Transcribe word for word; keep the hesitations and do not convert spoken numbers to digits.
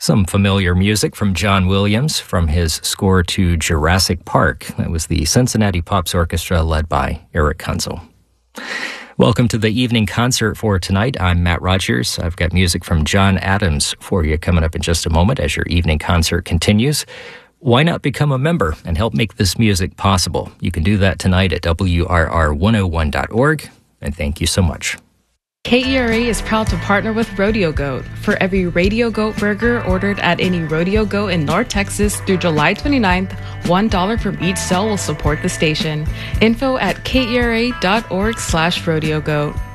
Some familiar music from John Williams from his score to Jurassic Park. That was the Cincinnati Pops Orchestra led by Eric Kunzel. Welcome to the evening concert for tonight. I'm Matt Rogers. I've got music from John Adams for you coming up in just a moment as your evening concert continues. Why not become a member and help make this music possible? You can do that tonight at W R R one oh one dot org, and thank you so much. K E R A is proud to partner with Rodeo Goat. For every Radio Goat burger ordered at any Rodeo Goat in North Texas through July twenty-ninth, one dollar from each sale will support the station. Info at K E R A dot org slash Rodeo Goat.